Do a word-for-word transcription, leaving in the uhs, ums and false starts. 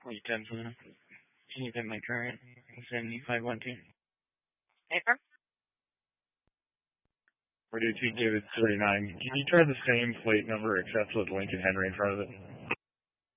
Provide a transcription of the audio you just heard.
Wait, ten Selena. Can you get my current seventy-five one two? Paper? forty-two David thirty-nine. Can you try the same plate number except with Lincoln Henry in front of it?